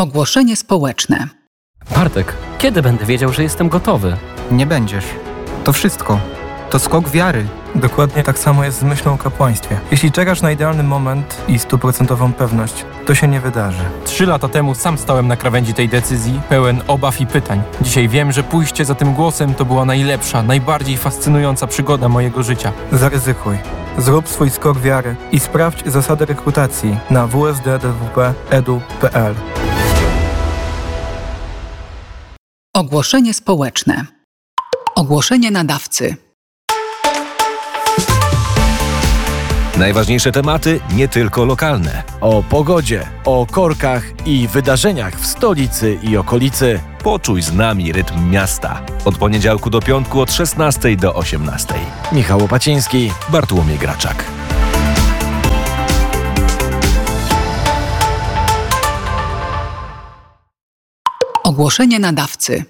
Ogłoszenie społeczne. Bartek, kiedy będę wiedział, że jestem gotowy? Nie będziesz. To wszystko. To skok wiary. Dokładnie tak samo jest z myślą o kapłaństwie. Jeśli czekasz na idealny moment i 100% pewność, to się nie wydarzy. 3 lata temu sam stałem na krawędzi tej decyzji, pełen obaw i pytań. Dzisiaj wiem, że pójście za tym głosem to była najlepsza, najbardziej fascynująca przygoda mojego życia. Zaryzykuj. Zrób swój skok wiary i sprawdź zasady rekrutacji na wsd.dwp.edu.pl. Ogłoszenie społeczne. Ogłoszenie nadawcy. Najważniejsze tematy nie tylko lokalne. O pogodzie, o korkach i wydarzeniach w stolicy i okolicy. Poczuj z nami rytm miasta. Od poniedziałku do piątku od 16 do 18. Michał Opaciński, Bartłomiej Graczak. Ogłoszenie nadawcy.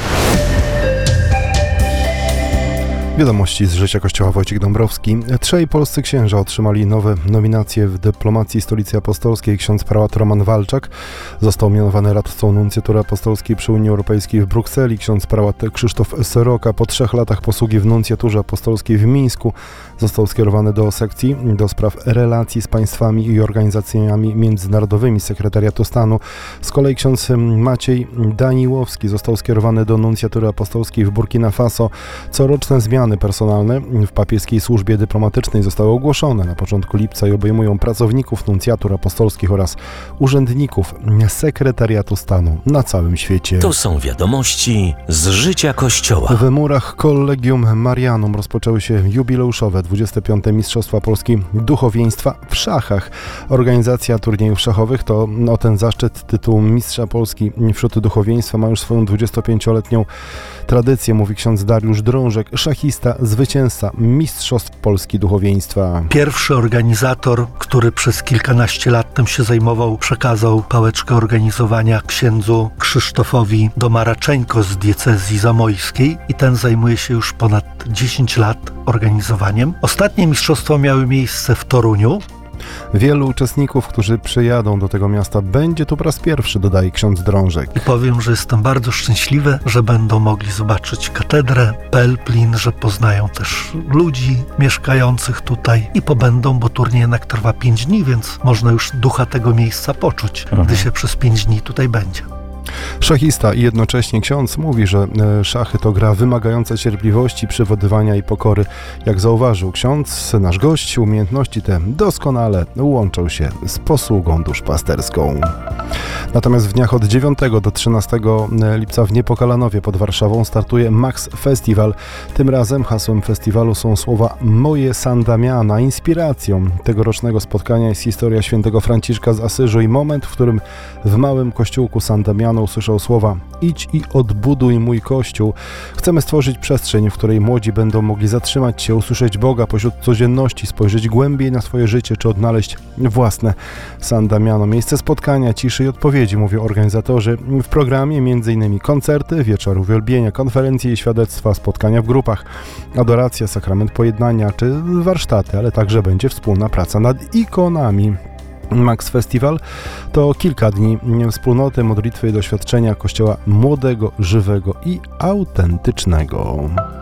Wiadomości z życia Kościoła. Wojciech Dąbrowski. 3 polscy księża otrzymali nowe nominacje w dyplomacji Stolicy Apostolskiej. Ksiądz prałat Roman Walczak został mianowany radcą nuncjatury apostolskiej przy Unii Europejskiej w Brukseli. Ksiądz prałat Krzysztof Soroka po 3 latach posługi w nuncjaturze apostolskiej w Mińsku został skierowany do sekcji do spraw relacji z państwami i organizacjami międzynarodowymi Sekretariatu Stanu. Z kolei ksiądz Maciej Daniłowski został skierowany do nuncjatury apostolskiej w Burkina Faso. Coroczne zmiany personalne w papieskiej służbie dyplomatycznej zostały ogłoszone na początku lipca i obejmują pracowników nuncjatur apostolskich oraz urzędników Sekretariatu Stanu na całym świecie. To są wiadomości z życia Kościoła. W murach Collegium Marianum rozpoczęły się jubileuszowe 25. Mistrzostwa Polski Duchowieństwa w szachach. Organizacja turniejów szachowych to o ten zaszczyt tytuł Mistrza Polski wśród duchowieństwa ma już swoją 25-letnią tradycję, mówi ksiądz Dariusz Drążek, szachista, zwycięzca Mistrzostw Polski Duchowieństwa. Pierwszy organizator, który przez kilkanaście lat tym się zajmował, przekazał pałeczkę organizowania księdzu Krzysztofowi Domaraczeńko z diecezji zamojskiej i ten zajmuje się już ponad 10 lat organizowaniem. Ostatnie mistrzostwa miały miejsce w Toruniu. Wielu uczestników, którzy przyjadą do tego miasta, będzie tu po raz pierwszy, dodaje ksiądz Drążek. I powiem, że jestem bardzo szczęśliwy, że będą mogli zobaczyć katedrę, Pelplin, że poznają też ludzi mieszkających tutaj i pobędą, bo turniej jednak trwa 5 dni, więc można już ducha tego miejsca poczuć, gdy się przez 5 dni tutaj będzie. Szachista i jednocześnie ksiądz mówi, że szachy to gra wymagająca cierpliwości, przywodywania i pokory. Jak zauważył ksiądz, nasz gość, umiejętności te doskonale łączą się z posługą duszpasterską. Natomiast w dniach od 9 do 13 lipca w Niepokalanowie pod Warszawą startuje Max Festival. Tym razem hasłem festiwalu są słowa Moje San Damiana. Inspiracją tegorocznego spotkania jest historia świętego Franciszka z Asyżu i moment, w którym w małym kościółku San Damiano usłyszał słowa idź i odbuduj mój kościół. Chcemy stworzyć przestrzeń, w której młodzi będą mogli zatrzymać się, usłyszeć Boga pośród codzienności, spojrzeć głębiej na swoje życie, czy odnaleźć własne San Damiano. Miejsce spotkania, ciszy i odpowiedzi, mówią organizatorzy. W programie m.in. koncerty, wieczory uwielbienia, konferencje i świadectwa, spotkania w grupach, adoracja, sakrament pojednania czy warsztaty, ale także będzie wspólna praca nad ikonami. Max Festival to kilka dni wspólnoty, modlitwy i doświadczenia Kościoła młodego, żywego i autentycznego.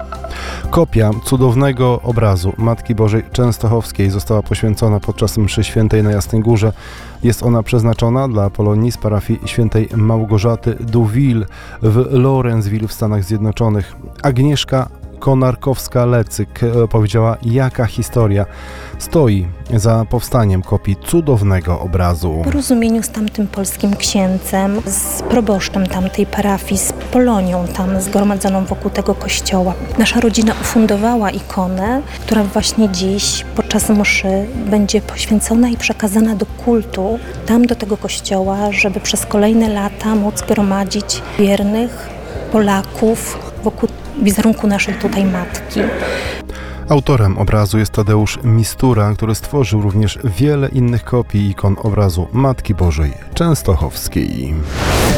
Kopia cudownego obrazu Matki Bożej Częstochowskiej została poświęcona podczas mszy świętej na Jasnej Górze. Jest ona przeznaczona dla Polonii z parafii świętej Małgorzaty Duwil w Lawrenceville w Stanach Zjednoczonych. Agnieszka Konarkowska-Lecyk powiedziała, jaka historia stoi za powstaniem kopii cudownego obrazu. W porozumieniu z tamtym polskim księdzem, z proboszczem tamtej parafii, z Polonią tam zgromadzoną wokół tego kościoła. Nasza rodzina ufundowała ikonę, która właśnie dziś podczas mszy będzie poświęcona i przekazana do kultu, tam do tego kościoła, żeby przez kolejne lata móc gromadzić wiernych Polaków wokół wizerunku naszej tutaj Matki. Autorem obrazu jest Tadeusz Mistura, który stworzył również wiele innych kopii ikon obrazu Matki Bożej Częstochowskiej.